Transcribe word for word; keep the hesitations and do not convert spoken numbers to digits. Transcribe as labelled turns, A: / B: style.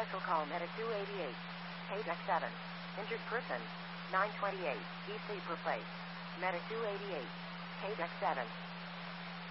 A: Special call Medic two eighty-eight. Paydeck seven. Injured person. nine twenty-eight. E C per place. Medic two eighty-eight. Paydeck seven.